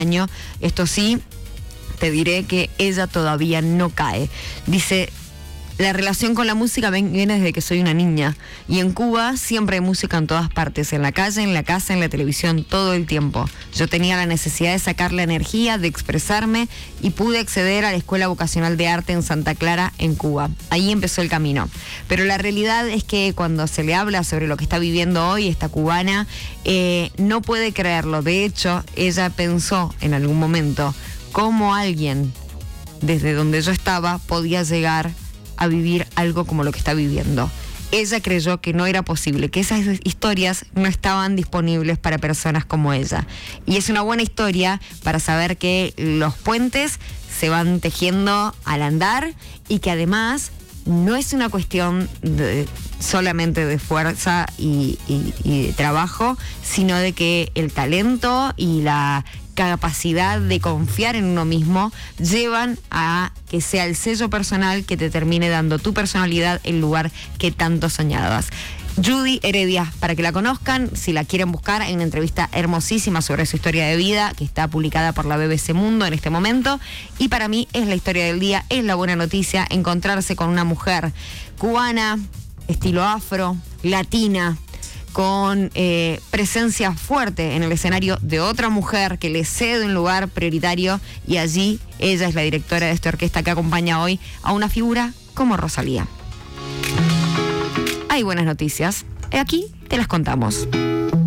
año. Esto sí, te diré que ella todavía no cae. Dice, la relación con la música viene desde que soy una niña. Y en Cuba siempre hay música en todas partes, en la calle, en la casa, en la televisión, todo el tiempo. Yo tenía la necesidad de sacar la energía, de expresarme y pude acceder a la Escuela Vocacional de Arte en Santa Clara, en Cuba. Ahí empezó el camino. Pero la realidad es que cuando se le habla sobre lo que está viviendo hoy esta cubana, no puede creerlo. De hecho, ella pensó en algún momento cómo alguien desde donde yo estaba podía llegar a vivir algo como lo que está viviendo. Ella creyó que no era posible, que esas historias no estaban disponibles para personas como ella. Y es una buena historia para saber que los puentes se van tejiendo al andar y que además no es una cuestión solamente de fuerza y de trabajo, sino de que el talento y la capacidad de confiar en uno mismo llevan a que sea el sello personal que te termine dando tu personalidad el lugar que tanto soñabas. Judy Heredia, para que la conozcan, si la quieren buscar, hay una entrevista hermosísima sobre su historia de vida que está publicada por la BBC Mundo en este momento, y para mí es la historia del día, es la buena noticia encontrarse con una mujer cubana, estilo afro, latina, con presencia fuerte en el escenario de otra mujer que le cede un lugar prioritario, y allí ella es la directora de esta orquesta que acompaña hoy a una figura como Rosalía. Hay buenas noticias, aquí te las contamos.